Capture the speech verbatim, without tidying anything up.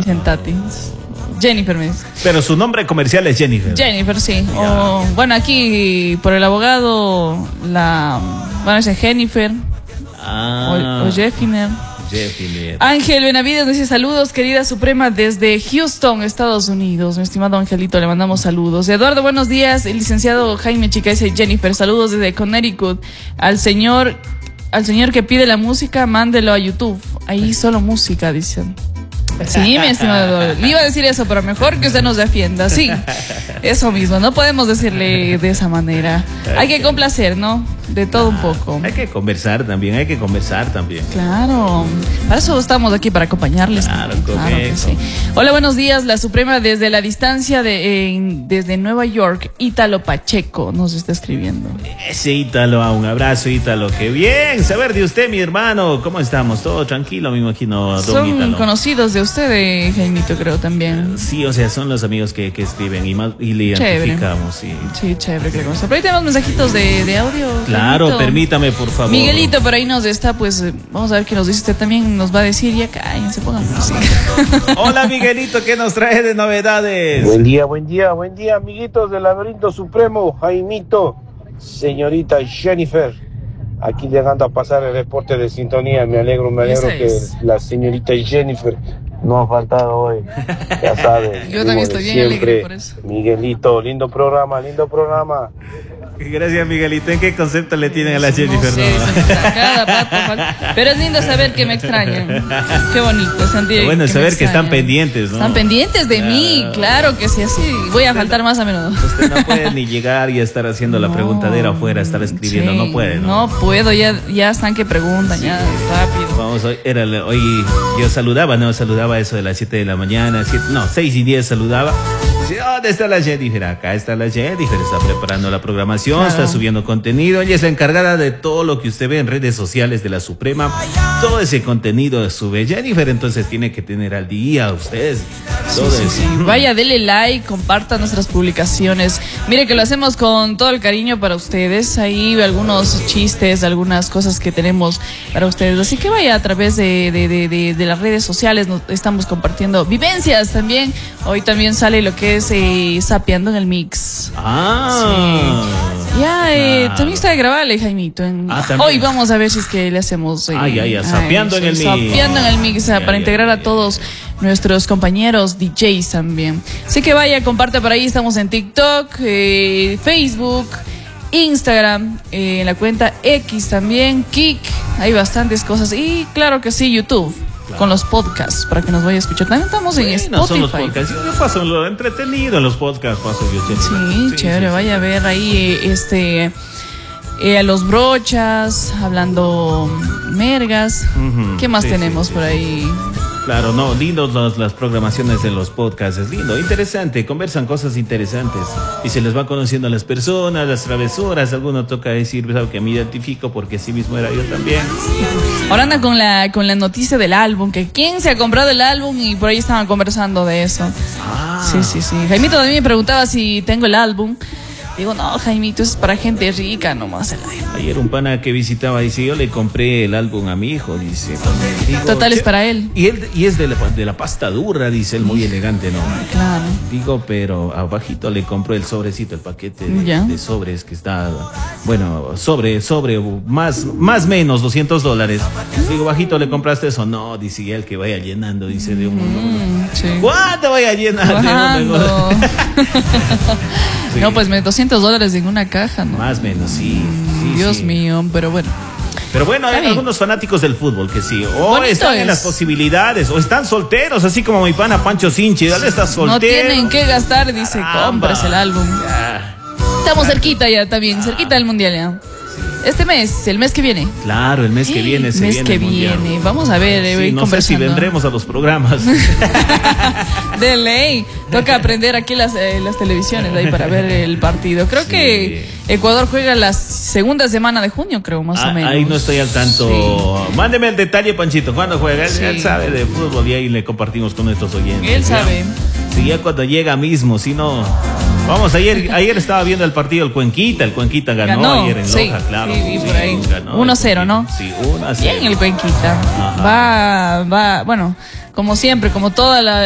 dicen Tati. Jennifer me dice. Pero su nombre comercial es Jennifer. Jennifer, sí. O, bueno, aquí por el abogado, la. Bueno, dice Jennifer. Ah. O, o Jeffiner. Jeffiner. Ángel Benavides dice saludos, querida Suprema, desde Houston, Estados Unidos. Mi estimado Angelito, le mandamos saludos. Eduardo, buenos días. El licenciado Jaime Chica dice Jennifer, saludos desde Connecticut. Al señor, al señor que pide la música, mándelo a YouTube. Ahí solo música, dicen. Sí, mi estimado. Le iba a decir eso, pero mejor que usted nos defienda. Sí, eso mismo. No podemos decirle de esa manera. Hay que complacer, ¿no? De todo un poco. Hay que conversar también, hay que conversar también. Claro. Para eso estamos aquí, para acompañarles. Claro, claro que sí. Hola, buenos días. La Suprema desde la distancia de en, desde Nueva York. Ítalo Pacheco nos está escribiendo. Ese Ítalo, un abrazo, Ítalo. Qué bien saber de usted, mi hermano. ¿Cómo estamos? Todo tranquilo, me imagino, don Son Ítalo. conocidos de usted, eh, Jaimito, creo también. Sí, o sea, son los amigos que, que escriben y, más, y le identificamos. Sí, sí, chévere. Que Pero ahí tenemos mensajitos de, de audio. Claro, Jaimito. Permítame, por favor. Miguelito, por ahí nos está, pues, vamos a ver qué nos dice usted también. Nos va a decir, ya cállense, pongan música. Hola, Miguelito, ¿qué nos trae de novedades? Buen día, buen día, buen día, amiguitos del Laberinto Supremo, Jaimito, señorita Jennifer. Aquí llegando a pasar el reporte de sintonía. Me alegro, me alegro que la señorita Jennifer no ha faltado hoy. Ya sabes. Yo también estoy bien alegre por eso. Miguelito, lindo programa, lindo programa. Gracias, Miguelito. ¿En qué concepto le tienen a la Jennifer? No sé, no? Cada rato, pero es lindo saber que me extrañan. Qué bonito sentir. Bueno, que saber que están pendientes, ¿no? Están pendientes de claro. mí, claro que sí, así. Voy a faltar más a menudo. Usted no puede ni llegar y estar haciendo no, la preguntadera afuera, estar escribiendo, sí, no puede, ¿no? No puedo, ya, ya están que preguntan, sí. ya rápido. Vamos, hoy, era, hoy yo saludaba, ¿no? Saludaba eso de las siete de la mañana, siete, no, seis y diez saludaba. ¿Dónde está la Jennifer? Acá está la Jennifer, está preparando la programación, claro. está subiendo contenido. Ella es la encargada de todo lo que usted ve en redes sociales de la Suprema. Todo ese contenido sube Jennifer, entonces tiene que tener al día ustedes. Todo sí, sí, sí. Vaya, dele like, comparta nuestras publicaciones. Mire que lo hacemos con todo el cariño para ustedes. Ahí algunos chistes, algunas cosas que tenemos para ustedes. Así que vaya a través de, de, de, de, de las redes sociales. Nos estamos compartiendo vivencias también. Hoy también sale lo que es Eh, Sapeando en el Mix. Ah, sí. Ya, eh, claro. también está de grabarle, Jaimito. En... Ah, Hoy vamos a ver si es que le hacemos. Eh, ah, ya, ya, Sapeando ay, en el Mix. Sapeando en el Mix, ya, para ya, integrar ya, ya, a todos nuestros compañeros D Js también. Así que vaya, comparte por ahí. Estamos en TikTok, eh, Facebook, Instagram, eh, en la cuenta X también, Kik. Hay bastantes cosas. Y claro que sí, YouTube. Claro. Con los podcasts, para que nos vaya a escuchar. También estamos bueno, en Spotify. Son los podcasts. Yo paso lo entretenido en los podcasts. Paso yo, sí, sí, chévere. Sí, vaya sí. a ver ahí este eh, a los brochas, hablando mergas. Uh-huh. ¿Qué más sí, tenemos sí, por ahí? Claro, no, lindos los, las programaciones de los podcasts, es lindo, interesante, conversan cosas interesantes y se les va conociendo a las personas, las travesuras, alguno toca decir, ¿sabes? Que me identifico porque así mismo era yo también. Ahora anda con la, con la noticia del álbum, que quién se ha comprado el álbum y por ahí estaban conversando de eso. Ah. Sí, sí, sí. Jaimito también me preguntaba si tengo el álbum. Digo, no, Jaimito, es para gente rica nomás. Ayer un pana que visitaba dice, yo le compré el álbum a mi hijo, dice. Digo, Total, es para él. Y él y es de la, de la pasta dura, dice él, muy elegante, ¿no? Claro. Digo, pero abajito le compró el sobrecito, el paquete de, de sobres que está, bueno, sobre, sobre, más, más menos doscientos dólares. Digo, bajito le compraste eso. No, dice él que vaya llenando, dice de uno. Mm, sí. ¿Cuánto vaya llenando? Sí. No, pues me doscientos dólares en una caja, ¿no? Más o menos, sí. sí Dios sí. mío, pero bueno. Pero bueno, hay algunos fanáticos del fútbol que sí. O Bonito están es. en las posibilidades, o están solteros, así como mi pana Pancho Sinchi. Dale, está soltero. No tienen que gastar, dice, Caramba. compres el álbum. Ya. Estamos cerquita ya también, cerquita del mundial ya. Este mes, el mes que viene. Claro, el mes que viene se mes viene que el mundial. viene. Vamos a ver, sí, eh, no sé si vendremos a los programas. De ley. Toca aprender aquí las, eh, las televisiones de ahí para ver el partido. Creo sí. que Ecuador juega la segunda semana de junio, creo, más ah, o menos. Ahí no estoy al tanto. Sí. Mándeme el detalle, Panchito. ¿Cuándo juega? Él, sí. él sabe de fútbol y ahí le compartimos con nuestros oyentes. Él sabe. Sí, ya cuando llega mismo, si no... Vamos, ayer ayer estaba viendo el partido el Cuenquita, el Cuenquita ganó, ganó ayer en sí, Loja, claro. Sí, sí, por ahí. uno cero, ¿no? Sí, uno a cero. Bien el Cuenquita. Ajá. Va, va, bueno, como siempre, como toda la...